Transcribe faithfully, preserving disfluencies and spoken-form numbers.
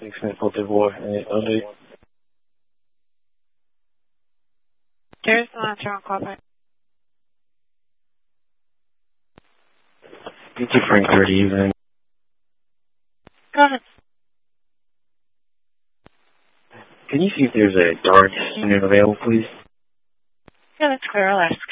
six minutes Côte d'Ivoire. Uh, There's no answer on call back. D T Frank thirty even. Go ahead. Can you see if there's a dark unit available, please? Yeah, that's clear. I'll ask.